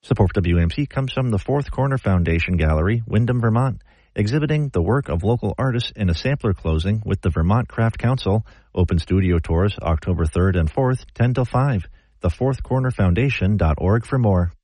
Support for WMC comes from the Fourth Corner Foundation Gallery, Windham, Vermont, exhibiting the work of local artists in a sampler closing with the Vermont Craft Council. Open studio tours October 3rd and 4th, 10 till 5. TheFourthCornerFoundation.org for more.